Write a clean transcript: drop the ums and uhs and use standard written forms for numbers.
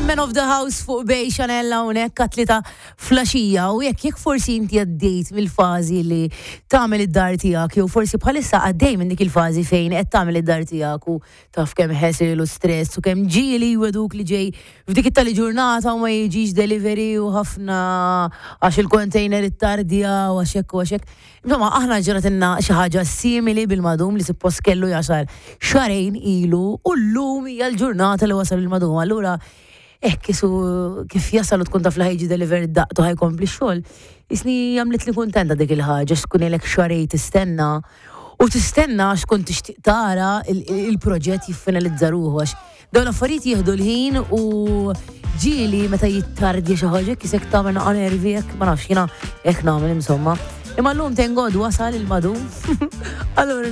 Man of the House fuq bej Xanella unek katlita flasġija u jekk forsi inti għaddejt mill-fazi li tagħmel id-dar tiegħek jew forsi bħalissa għaddej minn dik il-fażi fejn qed tagħmel id-dar tiegħek u taf kemm ħesil u stress u kemm ġieli weduk li ġej f'dik it-tali ġurnata u ma jiġix delivery u ħafna għax il-container it-tardja u għaxek u għaxek. Insomma, aħna ġratinna xi ħaġa simili bil-madum li suppost kellu jasal xarejn ilu u llum hija l-ġurnata li wasal il-madum. Allura kif jasal u tkun taf li ħajġi deliver daqtu ħajkompli x-xogħol, isni għamlet li kuntenta dik il-ħaġa x'tkun ilek xarej tistenna u tistenna x'kun tixtieq tara il-proġett jiffinalizza ruħu għax dawn l-affarijiet jieħdu l-ħin u ġieli meta jittardja xi ħaġa kisek tagħmel naqa' nervi hekk ma nafx jiena hekk nagħmel insomma. Imma llum thank God wasal il-madum. Allura